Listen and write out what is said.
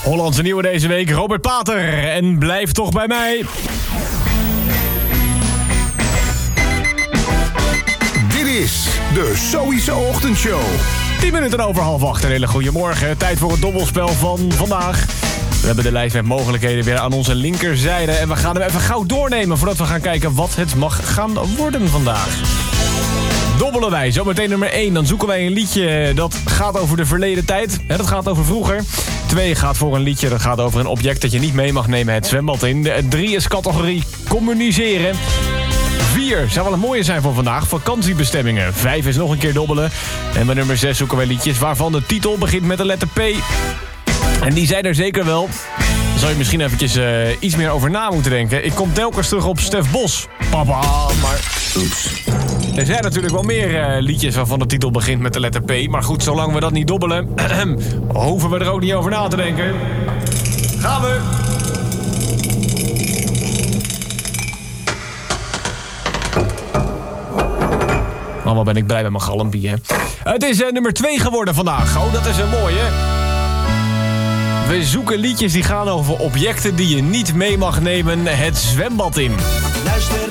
Hollandse nieuwe deze week, Robert Pater. En blijf toch bij mij. Dit is de Sowieso Ochtendshow. 10 minuten over 7:30. Een hele goede morgen. Tijd voor het dobbelspel van vandaag. We hebben de lijst met mogelijkheden weer aan onze linkerzijde. En we gaan hem even gauw doornemen voordat we gaan kijken wat het mag gaan worden vandaag. Dobbelen wij, zometeen nummer 1. Dan zoeken wij een liedje dat gaat over de verleden tijd. Dat gaat over vroeger. 2 gaat voor een liedje dat gaat over een object dat je niet mee mag nemen het zwembad in. 3 is categorie communiceren. 4 zou wel een mooie zijn voor vandaag, vakantiebestemmingen. 5 is nog een keer dobbelen. En bij nummer 6 zoeken wij liedjes waarvan de titel begint met de letter P. En die zijn er zeker wel. Daar zou je misschien eventjes iets meer over na moeten denken. Ik kom telkens terug op Stef Bos. Papa, maar... Oeps. Er zijn natuurlijk wel meer liedjes waarvan de titel begint met de letter P. Maar goed, zolang we dat niet dobbelen... hoeven we er ook niet over na te denken. Gaan we! Oh, wat ben ik blij met mijn galmpie, hè. Het is nummer 2 geworden vandaag. Oh, dat is een mooie. We zoeken liedjes die gaan over objecten die je niet mee mag nemen het zwembad in. Luister